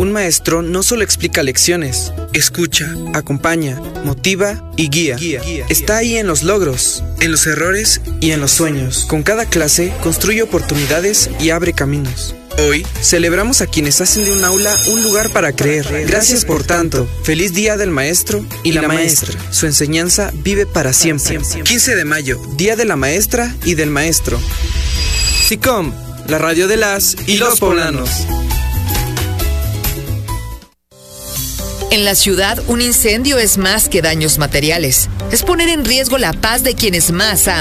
Un maestro no solo explica lecciones, escucha, acompaña, motiva y guía. Está ahí en los logros, en los errores y en los sueños. Con cada clase construye oportunidades y abre caminos. Hoy celebramos a quienes hacen de un aula un lugar para creer. Gracias por tanto. Feliz Día del Maestro y la Maestra. Su enseñanza vive para siempre. 15 de mayo, Día de la Maestra y del Maestro. SICOM, la radio de las y los poblanos. En la ciudad, un incendio es más que daños materiales. Es poner en riesgo la paz de quienes más aman.